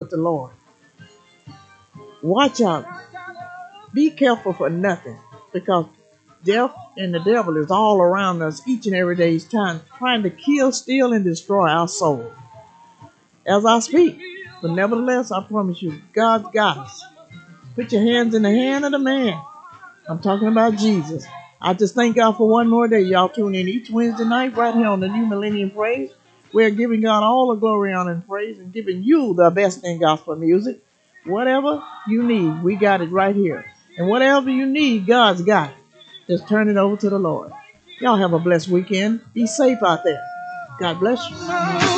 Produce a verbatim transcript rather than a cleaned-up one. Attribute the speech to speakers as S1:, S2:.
S1: with the Lord. Watch out. Be careful for nothing, because death and the devil is all around us each and every day's time, trying to kill, steal, and destroy our soul. As I speak, but nevertheless, I promise you, God's got us. Put your hands in the hand of the man. I'm talking about Jesus. I just thank God for one more day. Y'all tune in each Wednesday night right here on the New Millennium Praise. We're giving God all the glory, honor, and praise, and giving you the best in gospel music. Whatever you need, we got it right here. And whatever you need, God's got it. Just turn it over to the Lord. Y'all have a blessed weekend. Be safe out there. God bless you.